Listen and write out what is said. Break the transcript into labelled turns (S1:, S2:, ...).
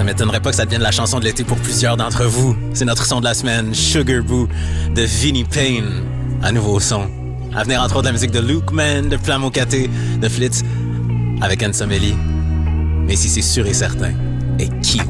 S1: Ça m'étonnerait pas que ça devienne la chanson de l'été pour plusieurs d'entre vous. C'est notre son de la semaine, Sugar Boo, de Vinnie Payne. Un nouveau son. À venir entre autres de la musique de Luke Man, de Flammo Katé, de Flitz, avec Anne Someli. Mais ici c'est sûr et certain, et Q.